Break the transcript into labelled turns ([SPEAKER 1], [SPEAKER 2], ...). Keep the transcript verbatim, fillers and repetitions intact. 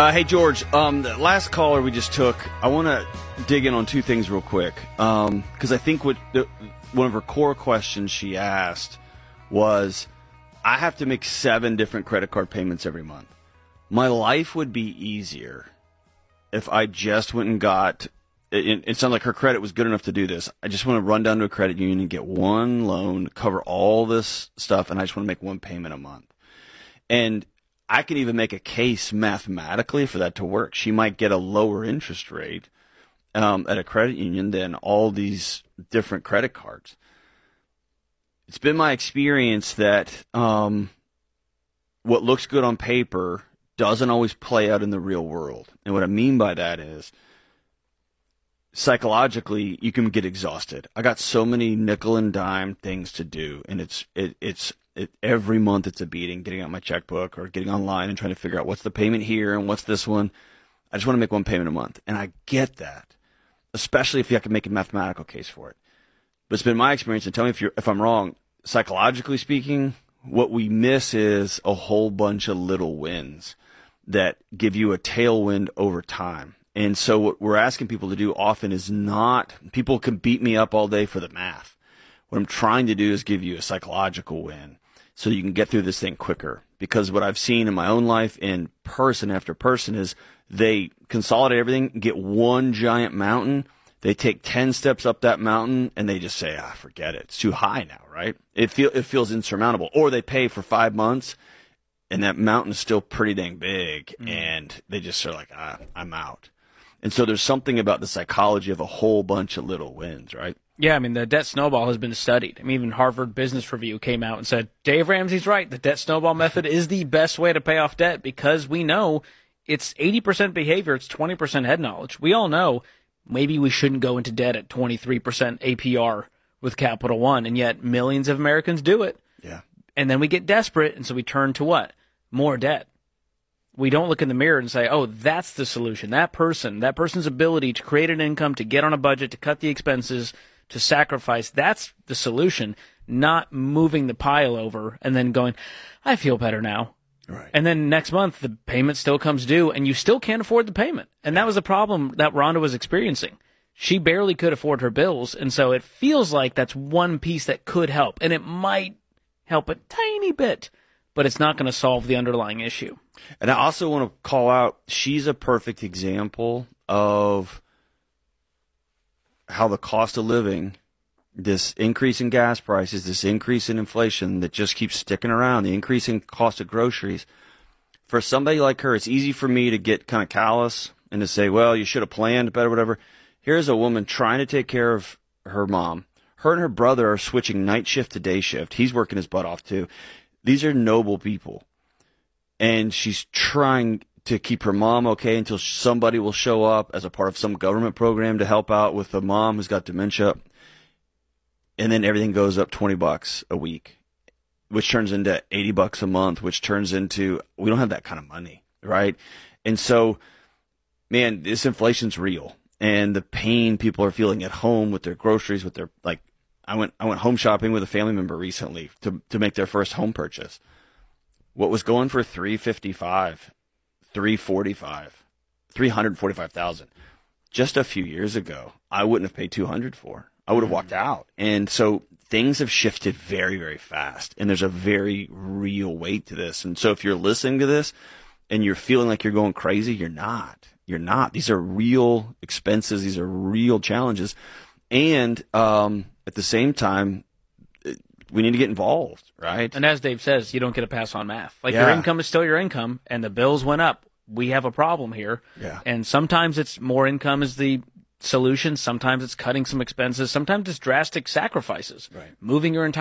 [SPEAKER 1] Uh, hey, George, um, the last caller we just took, I want to dig in on two things real quick. Because um, I think what the, one of her core questions she asked was, I have to make seven different credit card payments every month. My life would be easier if I just went and got, it, it sounded like her credit was good enough to do this. I just want to run down to a credit union and get one loan, cover all this stuff, and I just want to make one payment a month. And I can even make a case mathematically for that to work. She might get a lower interest rate um, at a credit union than all these different credit cards. It's been my experience that um, what looks good on paper doesn't always play out in the real world. And what I mean by that is psychologically you can get exhausted. I got so many nickel and dime things to do, and it's it, it's It, every month it's a beating, getting out my checkbook or getting online and trying to figure out what's the payment here and what's this one. I just want to make one payment a month. And I get that, especially if you have to make a mathematical case for it. But it's been my experience, and tell me if you're, if I'm wrong, psychologically speaking, what we miss is a whole bunch of little wins that give you a tailwind over time. And so what we're asking people to do often is not, people can beat me up all day for the math. What I'm trying to do is give you a psychological win so you can get through this thing quicker. Because what I've seen in my own life in person after person is they consolidate everything, get one giant mountain. They take ten steps up that mountain and they just say, ah, forget it. It's too high now, right? It feel it feels insurmountable. Or they pay for five months and that mountain is still pretty dang big mm. and they just are like, ah, I'm out. And so there's something about the psychology of a whole bunch of little wins, right?
[SPEAKER 2] Yeah, I mean, the debt snowball has been studied. I mean, even Harvard Business Review came out and said, Dave Ramsey's right. The debt snowball method is the best way to pay off debt because we know it's eighty percent behavior, it's twenty percent head knowledge. We all know maybe we shouldn't go into debt at twenty-three percent A P R with Capital One, and yet millions of Americans do it.
[SPEAKER 1] Yeah.
[SPEAKER 2] And then we get desperate, and so we turn to what? More debt. We don't look in the mirror and say, oh, that's the solution. That person, that person's ability to create an income, to get on a budget, to cut the expenses, to sacrifice, that's the solution, not moving the pile over and then going, I feel better now.
[SPEAKER 1] Right.
[SPEAKER 2] And then next month, the payment still comes due, and you still can't afford the payment. And that was the problem that Rhonda was experiencing. She barely could afford her bills, and so it feels like that's one piece that could help. And it might help a tiny bit, but it's not going to solve the underlying issue.
[SPEAKER 1] And I also want to call out, she's a perfect example of how the cost of living, this increase in gas prices, this increase in inflation that just keeps sticking around, the increase in cost of groceries. For somebody like her, it's easy for me to get kind of callous and to say, well, you should have planned better, whatever. Here's a woman trying to take care of her mom. Her and her brother are switching night shift to day shift. He's working his butt off too. These are noble people. And she's trying to keep her mom okay until somebody will show up as a part of some government program to help out with a mom who's got dementia. And then everything goes up twenty bucks a week, which turns into eighty bucks a month, which turns into, we don't have that kind of money, right? And so, man, this inflation's real. And the pain people are feeling at home with their groceries, with their, like, I went I went home shopping with a family member recently to to make their first home purchase. What was going for three fifty-five, three forty-five, three hundred forty-five thousand just a few years ago, I wouldn't have paid two hundred for. I would have walked out. And so things have shifted very, very fast, and there's a very real weight to this. And so if you're listening to this and you're feeling like you're going crazy, you're not. You're not. These are real expenses. These are real challenges. And um, at the same time, we need to get involved, right?
[SPEAKER 2] And as Dave says, you don't get a pass on math. Like,
[SPEAKER 1] yeah.
[SPEAKER 2] Your income is still your income, and the bills went up. We have a problem here.
[SPEAKER 1] Yeah.
[SPEAKER 2] And sometimes it's more income is the solution. Sometimes it's cutting some expenses. Sometimes it's drastic sacrifices.
[SPEAKER 1] Right.
[SPEAKER 2] Moving your entire